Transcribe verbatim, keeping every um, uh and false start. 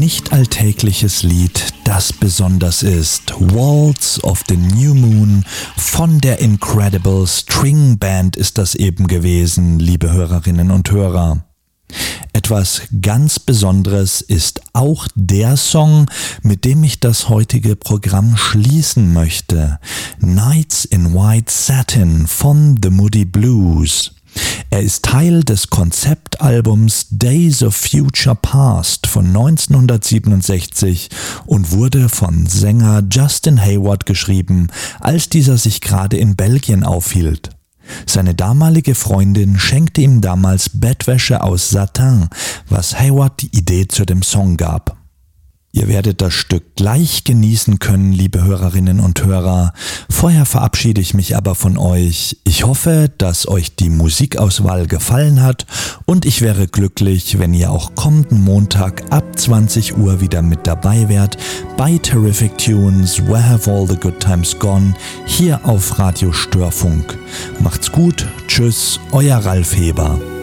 nicht alltägliches Lied, das besonders ist. Waltz of the New Moon von der Incredible String Band ist das eben gewesen, liebe Hörerinnen und Hörer. Etwas ganz Besonderes ist auch der Song, mit dem ich das heutige Programm schließen möchte. Nights in White Satin von The Moody Blues. Er ist Teil des Konzeptalbums Days of Future Past von neunzehnhundertsiebenundsechzig und wurde von Sänger Justin Hayward geschrieben, als dieser sich gerade in Belgien aufhielt. Seine damalige Freundin schenkte ihm damals Bettwäsche aus Satin, was Hayward die Idee zu dem Song gab. Ihr werdet das Stück gleich genießen können, liebe Hörerinnen und Hörer. Vorher verabschiede ich mich aber von euch. Ich hoffe, dass euch die Musikauswahl gefallen hat und ich wäre glücklich, wenn ihr auch kommenden Montag ab zwanzig Uhr wieder mit dabei wärt bei Terrific Tunes, Where Have All the Good Times Gone, hier auf Radio Störfunk. Macht's gut, tschüss, euer Ralf Heber.